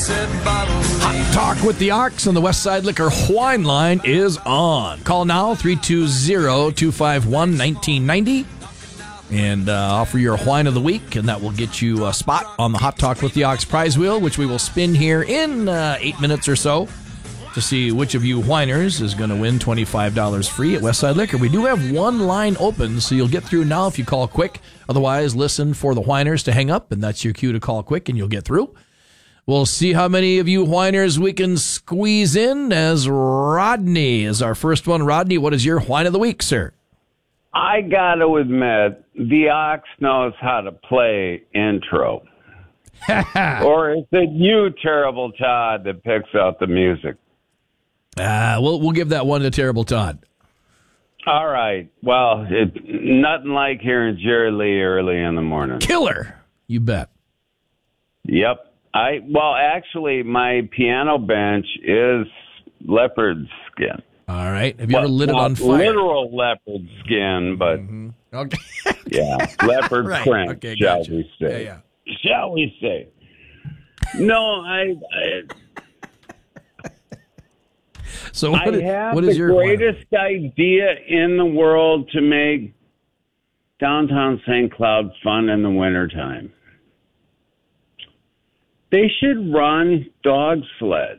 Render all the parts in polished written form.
Hot Talk with the Ox on the Westside Liquor Wine Line is on. Call now, 320-251-1990, and offer your wine of the week, and that will get you a spot on the Hot Talk with the Ox prize wheel, which we will spin here in 8 minutes or so to see which of you whiners is going to win $25 free at Westside Liquor. We do have one line open, so you'll get through now if you call quick. Otherwise, listen for the whiners to hang up, and that's your cue to call quick, and you'll get through. We'll see how many of you whiners we can squeeze in, as Rodney is our first one. Rodney, what is your wine of the week, sir? I got to admit, the Ox knows how to play intro. Or is it you, Terrible Todd, that picks out the music? We'll give that one to Terrible Todd. All right. Well, it's nothing like hearing Jerry Lee early in the morning. Killer. You bet. Yep. Actually, my piano bench is leopard skin. All right. Have you ever lit it on fire? Literal leopard skin, but okay. Yeah, leopard right. print, okay, shall gotcha. we say. Yeah. Shall we say. No, So what is the your greatest idea in the world to make downtown St. Cloud fun in the wintertime. They should run dog sleds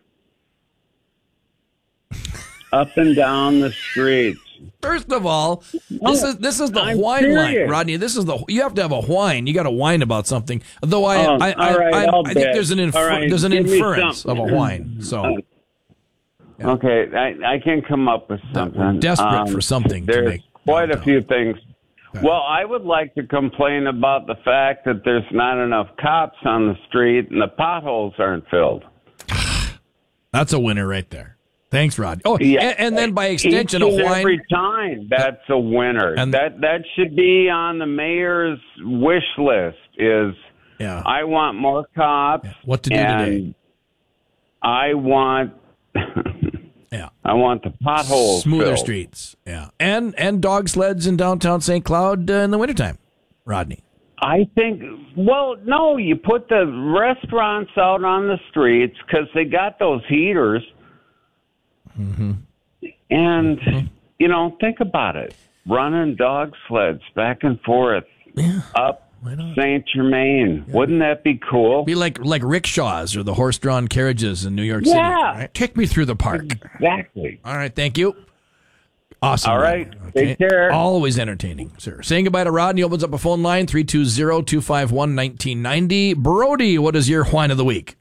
up and down the streets. First of all, this is the wine line, Rodney. You have to have a whine. You got to whine about something. Though I think there's an inference of a whine. So. Yeah. Okay, I can come up with something. We're desperate for something. There's quite a few things. Okay. Well, I would like to complain about the fact that there's not enough cops on the street and the potholes aren't filled. That's a winner right there. Thanks, Rod. Oh, yeah. And then by extension, every time that's a winner. And that should be on the mayor's wish list. I want more cops. What to do today? I want. I want the potholes smoother filled. streets. Yeah, and dog sleds in downtown St. Cloud in the wintertime, Rodney. I think. Well, no, you put the restaurants out on the streets because they got those heaters. Mm-hmm. And think about it: running dog sleds back and forth up Saint Germain. Yeah. Wouldn't that be cool? Be like rickshaws or the horse-drawn carriages in New York City. Yeah. Right? Take me through the park. Exactly. All right, thank you. Awesome. All right. Okay. Take care. Always entertaining, sir. Saying goodbye to Rodney opens up a phone line, 320-251-1990. Brody, what is your wine of the week?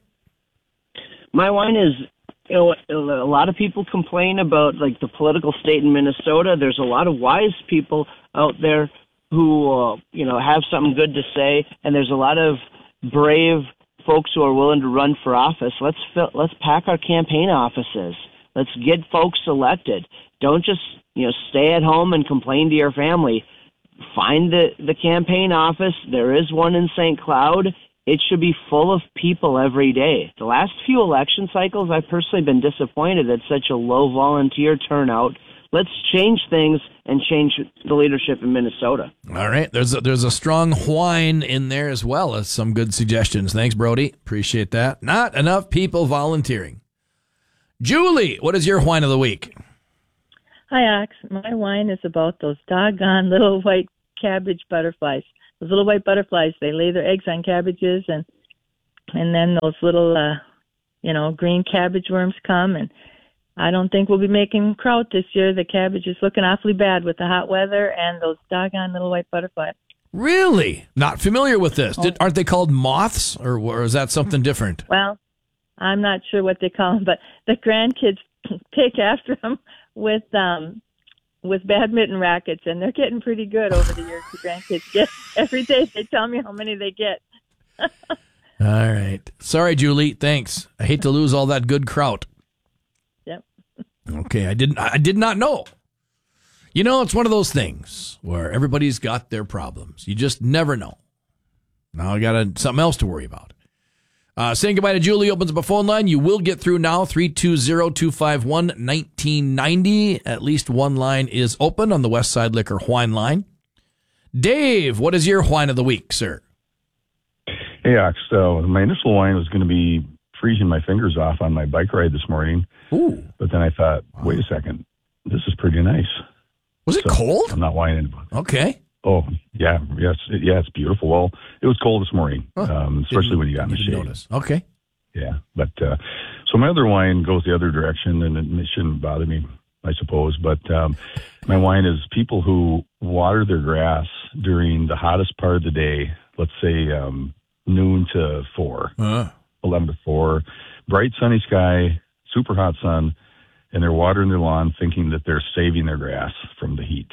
My wine is, a lot of people complain about like the political state in Minnesota. There's a lot of wise people out there who, have something good to say, and there's a lot of brave folks who are willing to run for office. Let's pack our campaign offices. Let's get folks elected. Don't just, stay at home and complain to your family. Find the campaign office. There is one in St. Cloud. It should be full of people every day. The last few election cycles, I've personally been disappointed at such a low volunteer turnout. Let's change things and change the leadership in Minnesota. All right. There's a strong whine in there as well as some good suggestions. Thanks, Brody. Appreciate that. Not enough people volunteering. Julie, what is your wine of the week? Hi, Ox. My wine is about those doggone little white cabbage butterflies. Those little white butterflies, they lay their eggs on cabbages, and then those little, green cabbage worms come, and I don't think we'll be making kraut this year. The cabbage is looking awfully bad with the hot weather and those doggone little white butterflies. Really? Not familiar with this. Aren't they called moths, or is that something different? Well, I'm not sure what they call them, but the grandkids take after them with badminton rackets, and they're getting pretty good over the years. The grandkids get every day. They tell me how many they get. All right. Sorry, Julie. Thanks. I hate to lose all that good kraut. Yep. Okay. I did not know. It's one of those things where everybody's got their problems. You just never know. Now I got something else to worry about. Saying goodbye to Julie opens up a phone line. You will get through now, 320-251-1990. At least one line is open on the Westside Liquor Wine Line. Dave, what is your wine of the week, sir? Hey, Ox. So my initial wine was going to be freezing my fingers off on my bike ride this morning. Ooh. But then I thought, wait a second, this is pretty nice. Was it cold? I'm not whining about it. Okay. Oh, yeah. Yes. It's beautiful. Well, it was cold this morning, especially when you got in the shade. Notice. Okay. Yeah. But so my other wine goes the other direction, and it shouldn't bother me, I suppose. But my wine is people who water their grass during the hottest part of the day, let's say noon to 4, 11 to 4, bright sunny sky, super hot sun, and they're watering their lawn thinking that they're saving their grass from the heat.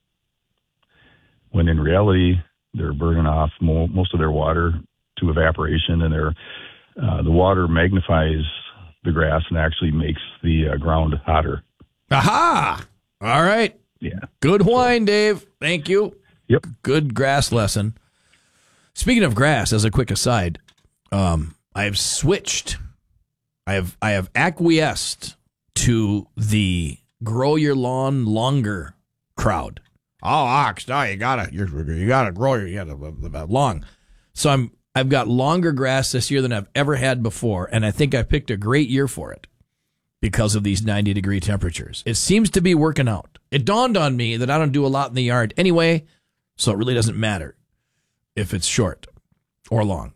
When in reality, they're burning off most of their water to evaporation, and the water magnifies the grass and actually makes the ground hotter. Aha! All right. Yeah. Good wine, Dave. Thank you. Yep. Good grass lesson. Speaking of grass, as a quick aside, I have switched. I have acquiesced to the grow your lawn longer crowd. Oh, Ox, no, you gotta grow your long. So I've got longer grass this year than I've ever had before, and I think I picked a great year for it because of these 90-degree temperatures. It seems to be working out. It dawned on me that I don't do a lot in the yard anyway, so it really doesn't matter if it's short or long.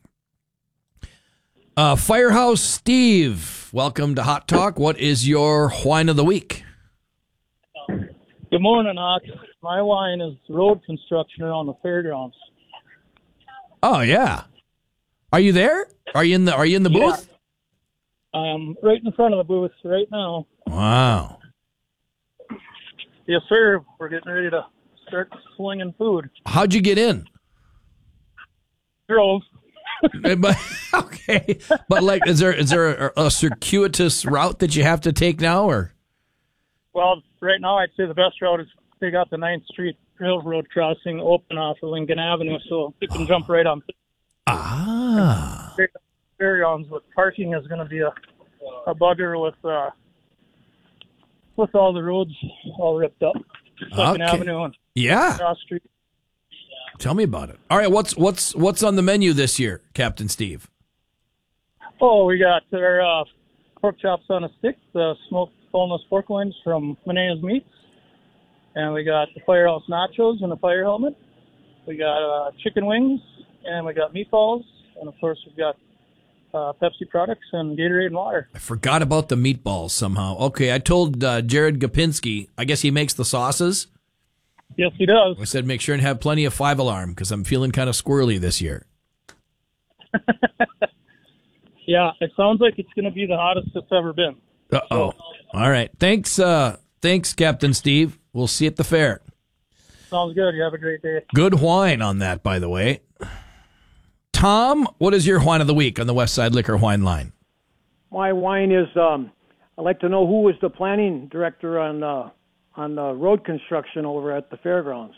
Firehouse Steve, welcome to Hot Talk. What is your wine of the week? Good morning, Ox. My wine is road construction around the fairgrounds. Oh yeah, are you there? Are you in the booth? I'm right in front of the booth right now. Wow. Yes, sir. We're getting ready to start slinging food. How'd you get in? Drove. Okay, but like, is there a circuitous route that you have to take now, or? Well, right now I'd say the best route is they got the 9th Street Railroad crossing open off of Lincoln Avenue, so you can jump right on. Fairgrounds with parking is going to be a bugger with all the roads all ripped up. Lincoln Avenue and Cross Street. Tell me about it. All right, what's on the menu this year, Captain Steve? Oh, we got our pork chops on a stick, the smoked boneless pork loins from Menea's Meats, and we got the Firehouse nachos and the fire helmet. We got chicken wings, and we got meatballs, and of course we've got Pepsi products and Gatorade and water. I forgot about the meatballs somehow. Okay, I told Jared Gopinski, I guess he makes the sauces. Yes, he does. I said make sure and have plenty of 5-alarm because I'm feeling kind of squirrely this year. Yeah, it sounds like it's going to be the hottest it's ever been. Uh-oh. All right. Thanks, Captain Steve. We'll see you at the fair. Sounds good. You have a great day. Good wine on that, by the way. Tom, what is your wine of the week on the West Side Liquor Wine Line? My wine is, I'd like to know who was the planning director on road construction over at the fairgrounds.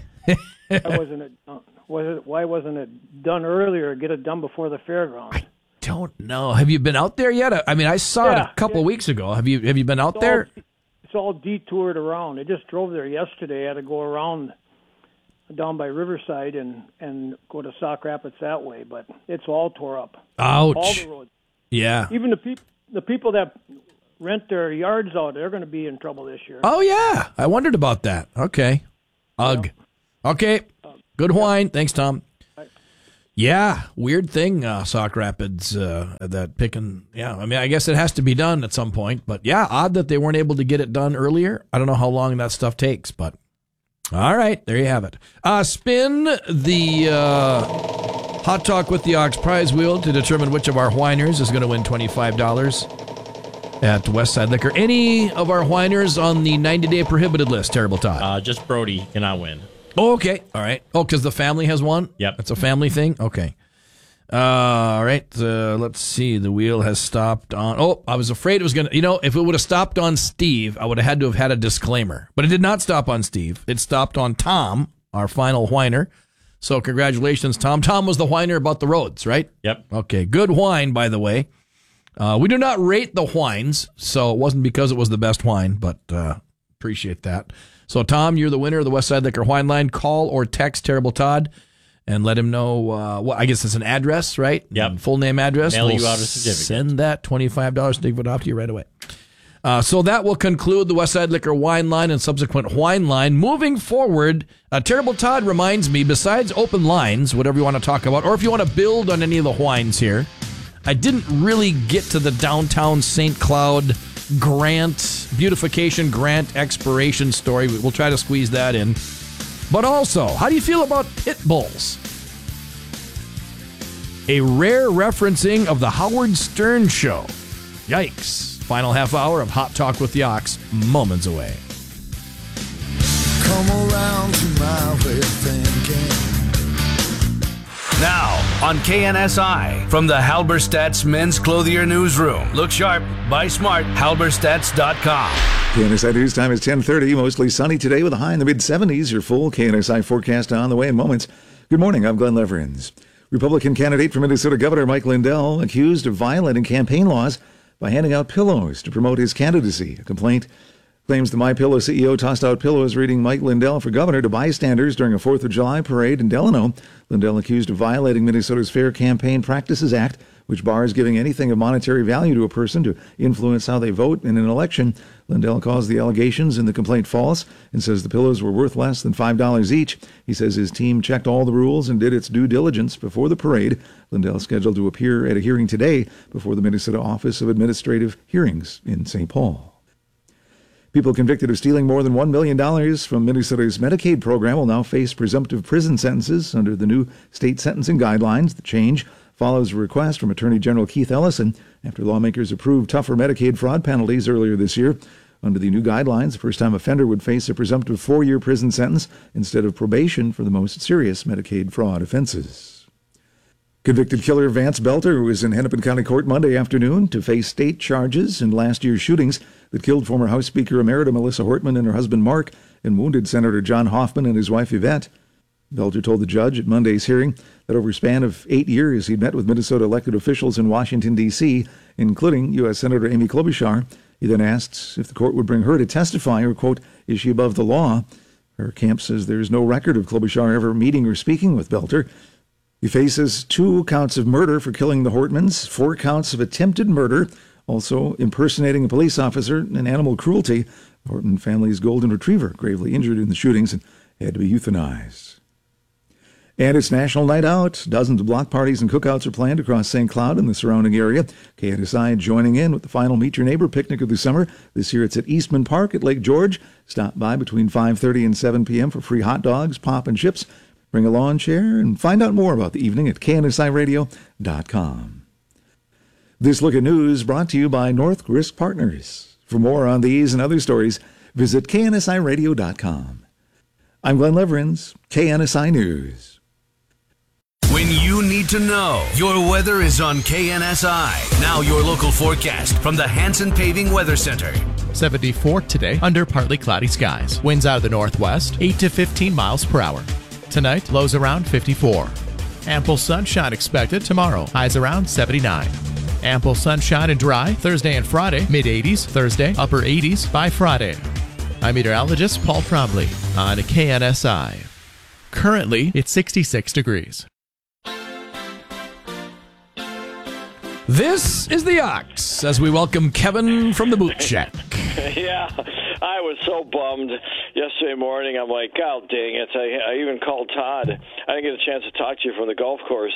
Why wasn't it done earlier? Get it done before the fairgrounds. I don't know. Have you been out there yet? I mean, I saw it a couple weeks ago. Have you been out there? It's all detoured around. I just drove there yesterday. I had to go around down by Riverside and go to Sauk Rapids that way, but it's all tore up. Ouch. All the roads. Yeah. Even the people that rent their yards out, they're going to be in trouble this year. Oh, yeah. I wondered about that. Okay. Ugh. Yeah. Okay. Good wine. Thanks, Tom. Yeah. Weird thing, Sauk Rapids, that picking. Yeah. I mean, I guess it has to be done at some point, but yeah, odd that they weren't able to get it done earlier. I don't know how long that stuff takes, but all right. There you have it. Spin the Hot Talk with the Ox prize wheel to determine which of our whiners is going to win $25 at Westside Liquor. Any of our whiners on the 90-day prohibited list, Terrible Todd? Just Brody cannot win. Oh, okay. All right. Oh, because the family has one? Yep. It's a family thing? Okay. All right. Let's see. The wheel has stopped on... Oh, I was afraid it was going to... You know, if it would have stopped on Steve, I would have had to have had a disclaimer. But it did not stop on Steve. It stopped on Tom, our final whiner. So congratulations, Tom. Tom was the whiner about the roads, right? Yep. Okay. Good wine, by the way. We do not rate the wines, so it wasn't because it was the best wine, but appreciate that. So, Tom, you're the winner of the Westside Liquor Wine Line. Call or text Terrible Todd and let him know, I guess it's an address, right? Yep. Full name, address. Mail you out a certificate. Send that $25 to give it off to you right away. So that will conclude the Westside Liquor wine line and subsequent wine line. Moving forward, Terrible Todd reminds me, besides open lines, whatever you want to talk about, or if you want to build on any of the wines here, I didn't really get to the downtown St. Cloud grant, beautification grant expiration story. We'll try to squeeze that in. But also, how do you feel about pit bulls? A rare referencing of the Howard Stern Show. Yikes. Final half hour of Hot Talk with the Ox, moments away. Come around to my way of thinking. Now, on KNSI, from the Halberstadt's Men's Clothier Newsroom. Look sharp, buy smart, halberstats.com. KNSI News Time is 10:30, mostly sunny today with a high in the mid-70s. Your full KNSI forecast on the way in moments. Good morning, I'm Glenn Leverins. Republican candidate for Minnesota Governor Mike Lindell accused of violating campaign laws by handing out pillows to promote his candidacy. A complaint claims the MyPillow CEO tossed out pillows reading Mike Lindell for governor to bystanders during a 4th of July parade in Delano. Lindell accused of violating Minnesota's Fair Campaign Practices Act, which bars giving anything of monetary value to a person to influence how they vote in an election. Lindell calls the allegations in the complaint false and says the pillows were worth less than $5 each. He says his team checked all the rules and did its due diligence before the parade. Lindell is scheduled to appear at a hearing today before the Minnesota Office of Administrative Hearings in St. Paul. People convicted of stealing more than $1 million from Minnesota's Medicaid program will now face presumptive prison sentences under the new state sentencing guidelines. The change follows a request from Attorney General Keith Ellison after lawmakers approved tougher Medicaid fraud penalties earlier this year. Under the new guidelines, a first-time offender would face a presumptive 4-year prison sentence instead of probation for the most serious Medicaid fraud offenses. Convicted killer Vance Belter was in Hennepin County Court Monday afternoon to face state charges in last year's shootings that killed former House Speaker Emerita Melissa Hortman and her husband Mark and wounded Senator John Hoffman and his wife Yvette. Belter told the judge at Monday's hearing that over a span of 8 years he'd met with Minnesota elected officials in Washington, D.C., including U.S. Senator Amy Klobuchar. He then asked if the court would bring her to testify or, quote, is she above the law? Her camp says there's no record of Klobuchar ever meeting or speaking with Belter. He faces 2 counts of murder for killing the Hortmans, 4 counts of attempted murder, also impersonating a police officer, and animal cruelty. The Horton family's golden retriever gravely injured in the shootings and had to be euthanized. And it's National Night Out. Dozens of block parties and cookouts are planned across St. Cloud and the surrounding area. KNSI joining in with the final Meet Your Neighbor picnic of the summer. This year it's at Eastman Park at Lake George. Stop by between 5:30 and 7 p.m. for free hot dogs, pop, and chips. Bring a lawn chair and find out more about the evening at KNSIRadio.com. This Look at News brought to you by North Risk Partners. For more on these and other stories, visit KNSIRadio.com. I'm Glenn Leverins, KNSI News. When you need to know, your weather is on KNSI. Now your local forecast from the Hanson Paving Weather Center. 74 today, under partly cloudy skies. Winds out of the northwest, 8 to 15 miles per hour. Tonight, lows around 54. Ample sunshine expected tomorrow, highs around 79. Ample sunshine and dry Thursday and Friday, mid-80s Thursday, upper 80s by Friday. I'm meteorologist Paul Trombley on KNSI. Currently, it's 66 degrees. This is the Ox, as we welcome Kevin from the Boot Shack. Yeah, I was so bummed yesterday morning. I'm like, God dang it. I even called Todd. I didn't get a chance to talk to you from the golf course.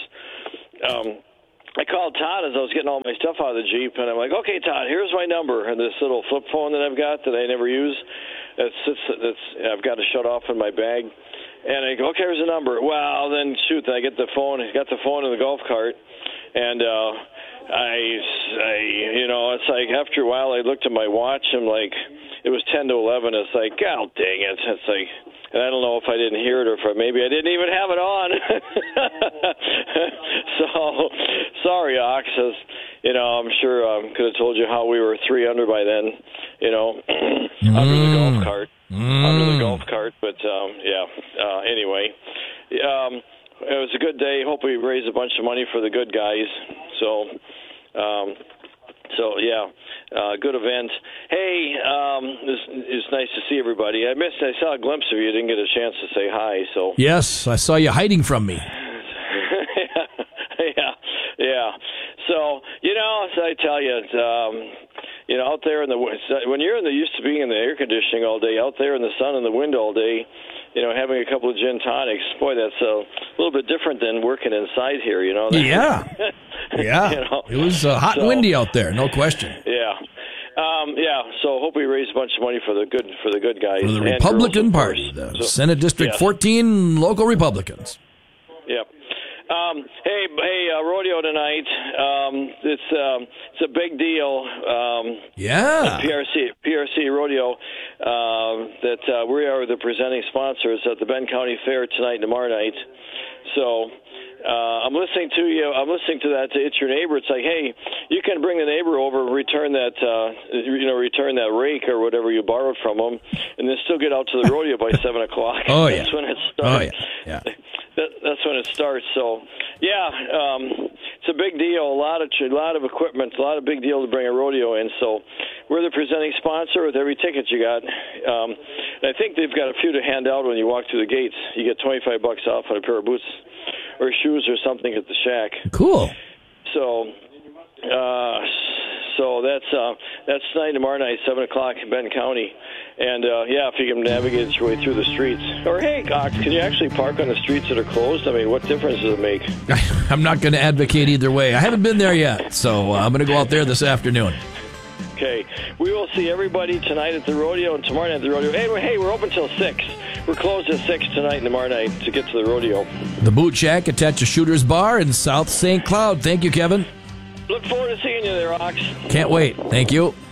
I called Todd as I was getting all my stuff out of the Jeep, and I'm like, okay, Todd, here's my number. And this little flip phone that I've got that I never use, I've got to shut off in my bag. And I go, okay, here's the number. Well, then, shoot, I get the phone. I got the phone in the golf cart, and it's like after a while I looked at my watch and like it was 10 to 11. It's like, God dang it. It's like, and I don't know if I didn't hear it or if maybe I didn't even have it on. So sorry, Ox. I'm sure could have told you how we were 3 under by then. Under the golf cart. Under the golf cart. But anyway, it was a good day. Hope we raised a bunch of money for the good guys. Good event. Hey, it's nice to see everybody. I saw a glimpse of you. Didn't get a chance to say hi. So yes, I saw you hiding from me. So I tell you, out there in the when you're used to being in the air conditioning all day, out there in the sun and the wind all day, having a couple of gin tonics, boy, that's a little bit different than working inside here. Yeah. It was hot and windy out there, no question. Yeah. So hope we raise a bunch of money for the good guys. For the Republican Party, the Senate District 14 local Republicans. Yep. Hey, rodeo tonight. It's a big deal. PRC rodeo. That we are the presenting sponsors at the Bend County Fair tonight and tomorrow night. So. I'm listening to you. I'm listening to that. It's your neighbor. It's like, hey, you can bring the neighbor over, return that rake or whatever you borrowed from them, and then still get out to the rodeo by 7 o'clock. Oh yeah, that's when it starts. Oh yeah. That's when it starts. So it's a big deal. A lot of equipment. A lot of big deal to bring a rodeo in. So we're the presenting sponsor with every ticket you got. And I think they've got a few to hand out when you walk through the gates. You get $25 off on a pair of boots or shoes or something at the shack. Cool. So that's tonight, tomorrow night, 7 o'clock in Bend County. And, if you can navigate your way through the streets. Or, hey, Cox, can you actually park on the streets that are closed? I mean, what difference does it make? I'm not going to advocate either way. I haven't been there yet, so I'm going to go out there this afternoon. Okay. We will see everybody tonight at the rodeo and tomorrow night at the rodeo. Hey, we're open till 6. We're closed at 6 tonight and tomorrow night to get to the rodeo. The Boot Shack attached to Shooter's Bar in South St. Cloud. Thank you, Kevin. Look forward to seeing you there, Ox. Can't wait. Thank you.